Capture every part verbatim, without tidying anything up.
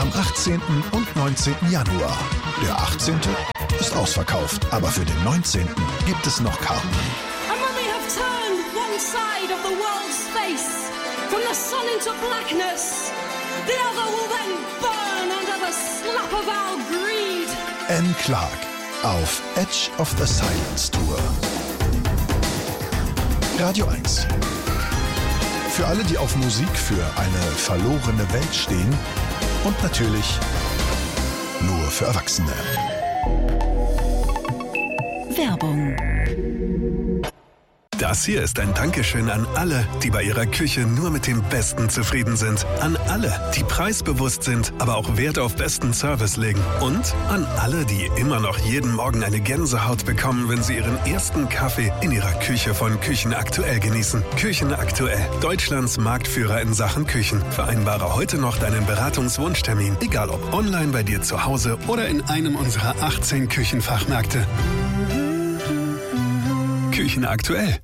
am achtzehnten und neunzehnten Januar. Der achtzehnte ist ausverkauft, aber für den neunzehnten gibt es noch Karten. And when we have turned one side of the world's face from the sun into blackness, the other will then burn under the slap of our greed. Anne Clark auf Edge of the Silence Tour. Radio eins. Für alle, die auf Musik für eine verlorene Welt stehen und natürlich nur für Erwachsene. Werbung. Das hier ist ein Dankeschön an alle, die bei ihrer Küche nur mit dem Besten zufrieden sind. An alle, die preisbewusst sind, aber auch Wert auf besten Service legen. Und an alle, die immer noch jeden Morgen eine Gänsehaut bekommen, wenn sie ihren ersten Kaffee in ihrer Küche von Küchen Aktuell genießen. Küchen Aktuell, Deutschlands Marktführer in Sachen Küchen. Vereinbare heute noch deinen Beratungswunschtermin, egal ob online bei dir zu Hause oder in einem unserer achtzehn Küchenfachmärkte. Küchen Aktuell.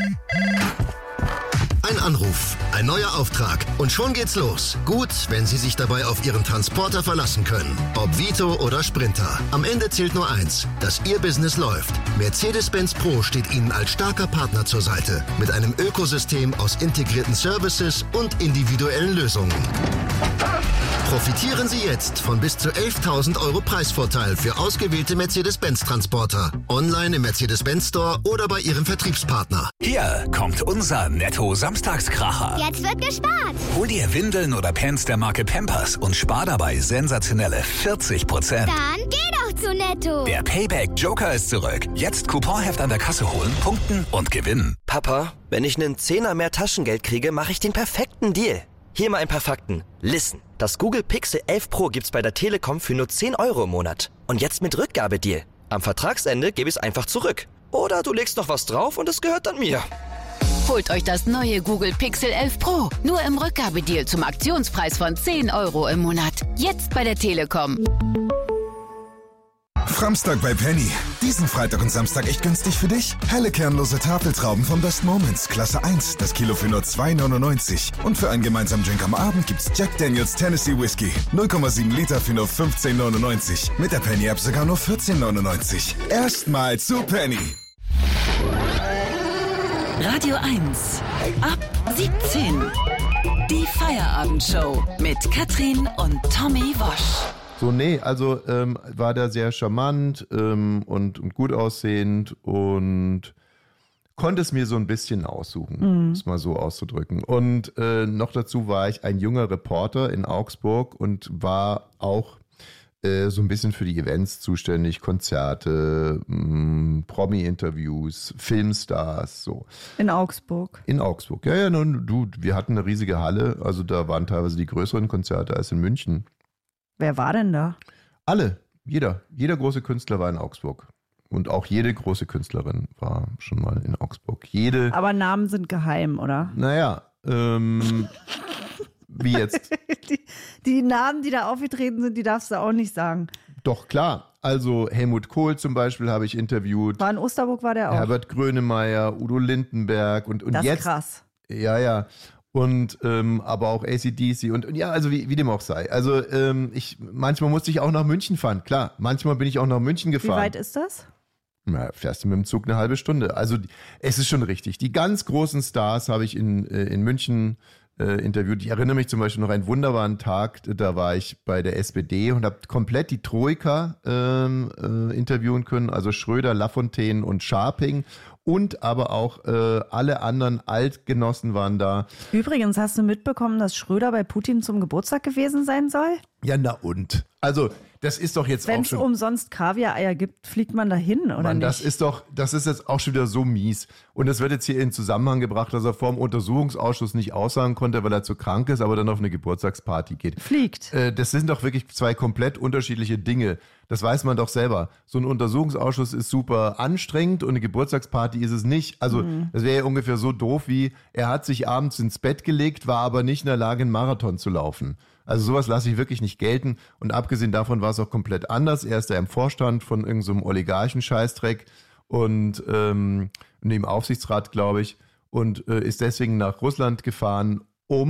Ein Anruf, ein neuer Auftrag und schon geht's los. Gut, wenn Sie sich dabei auf Ihren Transporter verlassen können. Ob Vito oder Sprinter. Am Ende zählt nur eins, dass Ihr Business läuft. Mercedes-Benz Pro steht Ihnen als starker Partner zur Seite. Mit einem Ökosystem aus integrierten Services und individuellen Lösungen. Profitieren Sie jetzt von bis zu elftausend Euro Preisvorteil für ausgewählte Mercedes-Benz-Transporter. Online im Mercedes-Benz Store oder bei Ihrem Vertriebspartner. Hier kommt unser Netto-Samstagskracher. Jetzt wird gespart. Hol dir Windeln oder Pants der Marke Pampers und spar dabei sensationelle vierzig Prozent. Dann geh doch zu Netto. Der Payback Joker ist zurück. Jetzt Couponheft an der Kasse holen, punkten und gewinnen. Papa, wenn ich einen Zehner mehr Taschengeld kriege, mache ich den perfekten Deal. Hier mal ein paar Fakten. Listen, das Google Pixel elf Pro gibt's bei der Telekom für nur zehn Euro im Monat. Und jetzt mit Rückgabedeal. Am Vertragsende gebe ich es einfach zurück. Oder du legst noch was drauf und es gehört dann mir. Holt euch das neue Google Pixel elf Pro. Nur im Rückgabedeal zum Aktionspreis von zehn Euro im Monat. Jetzt bei der Telekom. Framstag bei Penny. Diesen Freitag und Samstag echt günstig für dich. Helle kernlose Tafeltrauben von Best Moments, Klasse eins, das Kilo für nur zwei neunundneunzig. Und für einen gemeinsamen Drink am Abend gibt's Jack Daniels Tennessee Whiskey. null Komma sieben Liter für nur fünfzehn neunundneunzig. Mit der Penny-App sogar nur vierzehn neunundneunzig. Erstmal zu Penny. Radio eins. Ab siebzehn. Die Feierabendshow mit Katrin und Tommy Wosch. So, nee, also ähm, war der sehr charmant ähm, und, und gut aussehend und konnte es mir so ein bisschen aussuchen, um Mhm. es mal so auszudrücken. Und äh, noch dazu war ich ein junger Reporter in Augsburg und war auch äh, so ein bisschen für die Events zuständig, Konzerte, mh, Promi-Interviews, Filmstars, so. In Augsburg. In Augsburg, ja, ja, nun, du, wir hatten eine riesige Halle, also da waren teilweise die größeren Konzerte als in München. Wer war denn da? Alle, jeder. Jeder große Künstler war in Augsburg. Und auch jede große Künstlerin war schon mal in Augsburg. Jede. Aber Namen sind geheim, oder? Naja, ähm, wie jetzt? die, die Namen, die da aufgetreten sind, die darfst du auch nicht sagen. Doch, klar. Also Helmut Kohl zum Beispiel habe ich interviewt. War in Osterburg, war der auch. Herbert Grönemeyer, Udo Lindenberg und, und das jetzt. ist krass. Ja, ja. Und ähm, aber auch A C D C und, und ja, also wie, wie dem auch sei. Also ähm, ich manchmal musste ich auch nach München fahren, klar. Manchmal bin ich auch nach München gefahren. Wie weit ist das? Na, fährst du mit dem Zug eine halbe Stunde. Also es ist schon richtig. Die ganz großen Stars habe ich in, äh, in München äh, interviewt. Ich erinnere mich zum Beispiel noch an einen wunderbaren Tag, da war ich bei der S P D und habe komplett die Troika ähm, äh, interviewen können, also Schröder, Lafontaine und Scharping. Und aber auch äh, alle anderen Altgenossen waren da. Übrigens, hast du mitbekommen, dass Schröder bei Putin zum Geburtstag gewesen sein soll? Ja, na und? Also, das ist doch jetzt Wenn auch es schon... umsonst Kaviar-Eier gibt, fliegt man da hin, oder Mann, nicht? das ist doch, das ist jetzt auch schon wieder so mies. Und das wird jetzt hier in Zusammenhang gebracht, dass er vor dem Untersuchungsausschuss nicht aussagen konnte, weil er zu krank ist, aber dann auf eine Geburtstagsparty geht. Fliegt. Äh, das sind doch wirklich zwei komplett unterschiedliche Dinge. Das weiß man doch selber. So ein Untersuchungsausschuss ist super anstrengend und eine Geburtstagsparty ist es nicht. Also Mhm. das wäre ja ungefähr so doof wie, er hat sich abends ins Bett gelegt, war aber nicht in der Lage, einen Marathon zu laufen. Also sowas lasse ich wirklich nicht gelten. Und abgesehen davon war es auch komplett anders. Er ist da im Vorstand von irgendeinem so einem Oligarchen-Scheißdreck und ähm, neben Aufsichtsrat, glaube ich, und äh, ist deswegen nach Russland gefahren, um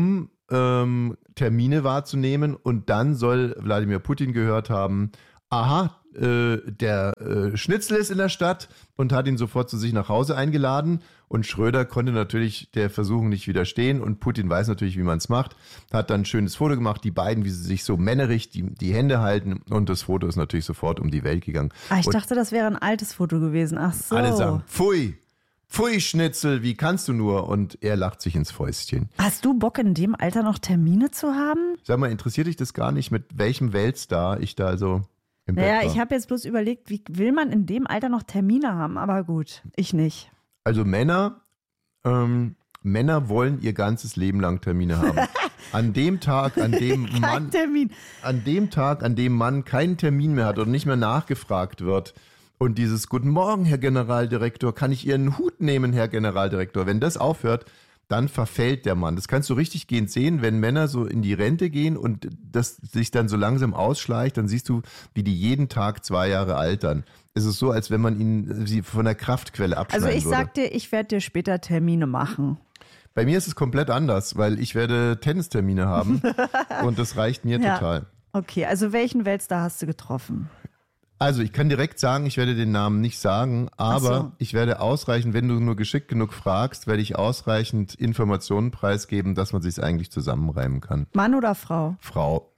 ähm, Termine wahrzunehmen und dann soll Wladimir Putin gehört haben, aha, äh, der äh, Schnitzel ist in der Stadt und hat ihn sofort zu sich nach Hause eingeladen und Schröder konnte natürlich der Versuchung nicht widerstehen und Putin weiß natürlich, wie man es macht, hat dann ein schönes Foto gemacht, die beiden, wie sie sich so männerig die, die Hände halten und das Foto ist natürlich sofort um die Welt gegangen. Ah, ich und dachte, das wäre ein altes Foto gewesen. Ach so. alle sagen, pfui, pfui Schnitzel, wie kannst du nur? Und er lacht sich ins Fäustchen. Hast du Bock, in dem Alter noch Termine zu haben? Sag mal, interessiert dich das gar nicht, mit welchem Weltstar ich da also im Bett Naja, war? ich habe jetzt bloß überlegt, wie will man in dem Alter noch Termine haben? Aber gut, ich nicht. Also Männer, ähm, Männer wollen ihr ganzes Leben lang Termine haben. An dem Tag, an dem Kein Mann, Termin. an dem Tag, an dem Mann keinen Termin mehr hat und nicht mehr nachgefragt wird und dieses Guten Morgen, Herr Generaldirektor, kann ich Ihren Hut nehmen, Herr Generaldirektor? Wenn das aufhört, dann verfällt der Mann. Das kannst du richtig gehend sehen, wenn Männer so in die Rente gehen und das sich dann so langsam ausschleicht, dann siehst du, wie die jeden Tag zwei Jahre altern. Es ist so, als wenn man ihnen sie von der Kraftquelle abschneiden würde. Also ich sag dir, ich werde dir später Termine machen. Bei mir ist es komplett anders, weil ich werde Tennistermine haben und das reicht mir Ja. total. Okay, also welchen Weltstar hast du getroffen? Also ich kann direkt sagen, ich werde den Namen nicht sagen, aber Ach so. ich werde ausreichend, wenn du nur geschickt genug fragst, werde ich ausreichend Informationen preisgeben, dass man sich eigentlich zusammenreimen kann. Mann oder Frau? Frau.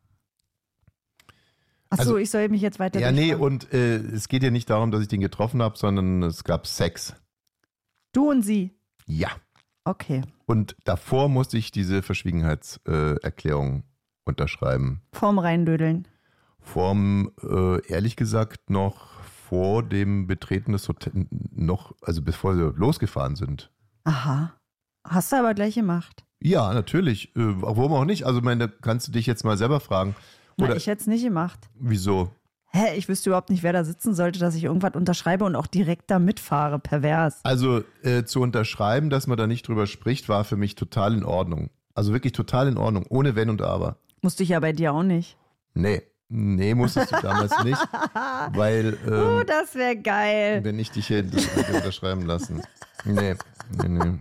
Achso, Also- ich soll mich jetzt weiter Ja, nee, durchfragen. und äh, es geht ja nicht darum, dass ich den getroffen habe, sondern es gab Sex. Du und sie? Ja. Okay. Und davor musste ich diese Verschwiegenheitserklärung äh, Erklärung unterschreiben. Vorm Reindödeln. Vorm, äh, ehrlich gesagt, noch vor dem Betreten des Hotels, noch, also bevor sie losgefahren sind. Aha. Hast du aber gleich gemacht. Ja, natürlich. Äh, warum auch nicht? Also, meine, kannst du dich jetzt mal selber fragen. Oder Na, ich hätte es nicht gemacht. wieso? Hä, ich wüsste überhaupt nicht, wer da sitzen sollte, dass ich irgendwas unterschreibe und auch direkt da mitfahre. Pervers. Also, äh, zu unterschreiben, dass man da nicht drüber spricht, war für mich total in Ordnung. Also wirklich total in Ordnung, ohne Wenn und Aber. Musste ich ja bei dir auch nicht. Nee, nee, musstest du damals nicht, weil, Oh, ähm, das wäre geil. wenn ich dich hier das hätte unterschreiben lassen. Nee, nee, nee.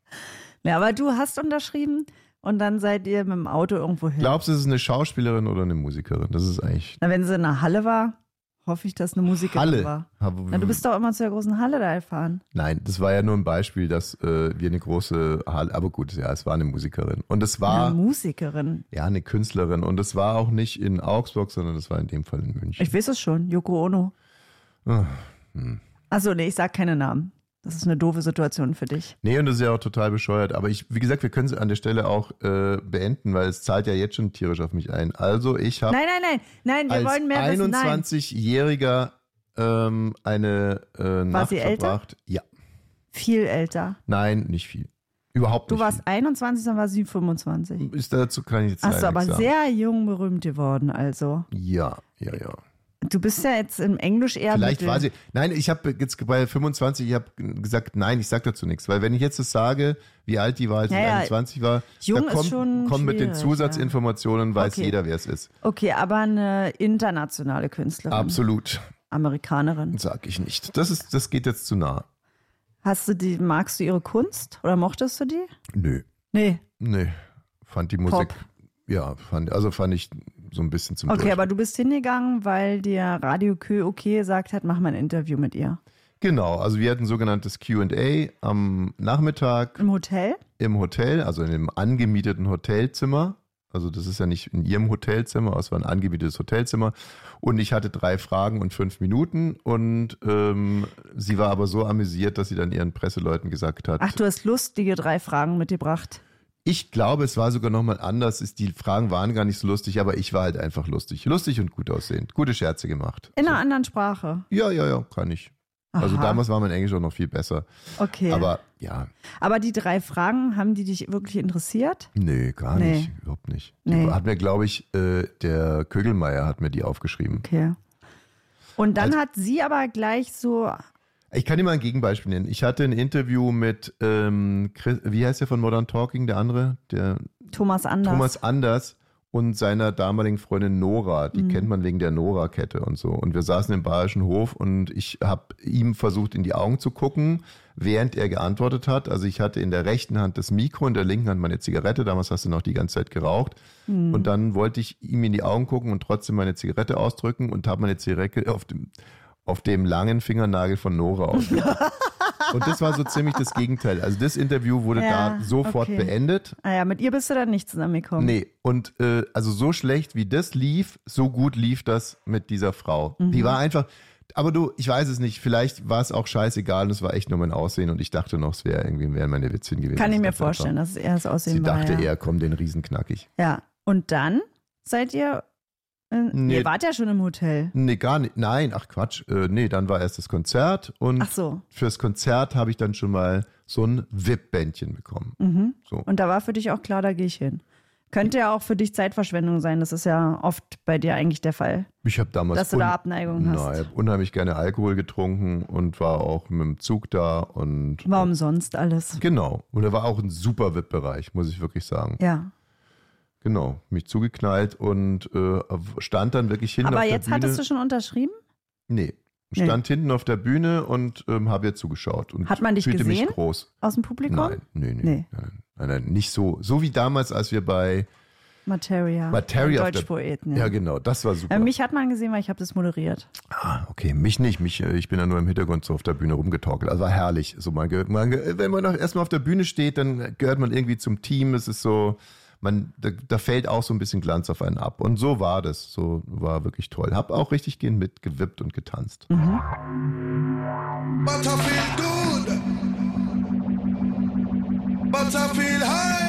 Ja, aber du hast unterschrieben und dann seid ihr mit dem Auto irgendwo hin. Glaubst du, es ist eine Schauspielerin oder eine Musikerin? Das ist eigentlich Na, wenn sie in der Halle war, hoffe ich, dass eine Musikerin Halle. war. Hab- Na, du bist doch immer zu der großen Halle da gefahren. Nein, das war ja nur ein Beispiel, dass äh, wir eine große Halle, aber gut, ja, es war eine Musikerin. Und es war, Eine Musikerin. ja, eine Künstlerin. Und es war auch nicht in Augsburg, sondern es war in dem Fall in München. Ich weiß es schon, Yoko Ono. Ah, hm. Achso, nee, ich sag keine Namen. Das ist eine doofe Situation für dich. Nee, und das ist ja auch total bescheuert. Aber ich, wie gesagt, wir können es an der Stelle auch äh, beenden, weil es zahlt ja jetzt schon tierisch auf mich ein. Also ich habe Nein, nein, nein, nein, wir als wollen mehr wissen. Nein. einundzwanzigjähriger ähm, eine äh, Nacht sie älter? verbracht. Ja, Viel älter. nein, nicht viel. Überhaupt Du nicht warst einundzwanzig, dann war sie fünfundzwanzig. viel. Ist dazu kann ich jetzt Hast du leider aber nichts sagen. sehr jung berühmt geworden, also. Ja, ja, ja. Du bist ja jetzt im Englisch eher Vielleicht mittel. war sie. Nein, ich habe jetzt bei fünfundzwanzig, ich habe gesagt, nein, ich sag dazu nichts. Weil wenn ich jetzt das sage, wie alt die war, als Ja, sie ja. einundzwanzig war, Jung da ist kommt, schon kommt mit den schwierig, Zusatzinformationen, weiß Okay. jeder, wer es ist. Okay, aber eine internationale Künstlerin. Absolut, Amerikanerin. sag ich nicht. Das ist, das geht jetzt zu nah. Hast du die, magst du ihre Kunst oder mochtest du die? Nö, Nee. nö. Fand die Musik, Pop. ja, fand, also fand ich so ein bisschen zum Okay, Durch. aber du bist hingegangen, weil dir Radio Kö okay gesagt hat, mach mal ein Interview mit ihr. Genau, also wir hatten sogenanntes Q and A am Nachmittag Im Hotel? im Hotel, also in einem angemieteten Hotelzimmer. Also das ist ja nicht in ihrem Hotelzimmer, es war ein angemietetes Hotelzimmer. Und ich hatte drei Fragen und fünf Minuten und ähm, sie war aber so amüsiert, dass sie dann ihren Presseleuten gesagt hat, Ach, du hast lustige drei Fragen mitgebracht. ich glaube, es war sogar nochmal anders. Ist, die Fragen waren gar nicht so lustig, aber ich war halt einfach lustig. Lustig und gut aussehend. Gute Scherze gemacht. In einer anderen Sprache. Ja, ja, ja, kann ich. Also Aha. damals war mein Englisch auch noch viel besser. Okay. Aber ja, Aber die drei Fragen, haben die dich wirklich interessiert? nee, gar Nee. nicht. Überhaupt nicht. Die Nee. hat mir, glaube ich, äh, der Kögelmeier hat mir die aufgeschrieben. Okay. Und dann Also- hat sie aber gleich so, Ich kann dir mal ein Gegenbeispiel nennen. Ich hatte ein Interview mit, ähm, Chris, wie heißt der von Modern Talking, der andere? Der Thomas Anders. Thomas Anders. und seiner damaligen Freundin Nora. Die mhm. kennt man wegen der Nora-Kette und so. Und wir saßen im Bayerischen Hof und ich habe ihm versucht, in die Augen zu gucken, während er geantwortet hat. Also ich hatte in der rechten Hand das Mikro, in der linken Hand meine Zigarette. Damals hast du noch die ganze Zeit geraucht. Mhm. Und dann wollte ich ihm in die Augen gucken und trotzdem meine Zigarette ausdrücken und habe meine Zigarette auf dem, auf dem langen Fingernagel von Nora ausgedrückt. Und das war so ziemlich das Gegenteil. Also das Interview wurde ja, da sofort okay. beendet. Ah ja, mit ihr bist du dann nicht zusammengekommen. Nee, und äh, also so schlecht wie das lief, so gut lief das mit dieser Frau. Mhm. Die war einfach, aber du, ich weiß es nicht, vielleicht war es auch scheißegal und es war echt nur mein Aussehen und ich dachte noch, es wäre irgendwie wären meine Witzchen gewesen. Kann ich mir vorstellen, dass es eher das Aussehen Sie war. Sie dachte ja. eher, komm, den Riesen knackig. Ja, und dann seid ihr... Nee. Ihr wart ja schon im Hotel. Nee, gar nicht. Nein, ach Quatsch. Äh, nee, dann war erst das Konzert und ach so. Fürs Konzert habe ich dann schon mal so ein V I P-Bändchen bekommen. Mhm. So. Und da war für dich auch klar, da gehe ich hin. Könnte ja auch für dich Zeitverschwendung sein. Das ist ja oft bei dir eigentlich der Fall. Ich habe damals dass du da Abneigung hast. Nein, ich habe unheimlich gerne Alkohol getrunken und war auch mit dem Zug da und war umsonst alles. Genau. Und da war auch ein super V I P-Bereich, muss ich wirklich sagen. Ja. Genau, mich zugeknallt und äh, stand dann wirklich hin Aber auf der Bühne. Aber jetzt hattest du schon unterschrieben? Nee, stand nee. hinten auf der Bühne und ähm, habe ihr zugeschaut. Und hat man dich fühlte gesehen? Mich groß. Aus dem Publikum? Nein, nee, nee. nee. Nein, nein, nein, nicht so. So wie damals, als wir bei Materia, Materia Deutschpoeten. Ja. ja, genau, das war super. Äh, mich hat man gesehen, weil ich habe das moderiert. Ah, okay, mich nicht. Mich, ich bin ja nur im Hintergrund so auf der Bühne rumgetorkelt. Also war herrlich. So, man, man, wenn man erstmal auf der Bühne steht, dann gehört man irgendwie zum Team. Es ist so... Man, da, da fällt auch so ein bisschen Glanz auf einen ab. Und so war das. So war wirklich toll. Hab auch richtig gehen mitgewippt und getanzt. Mhm. But I feel good. But I feel high.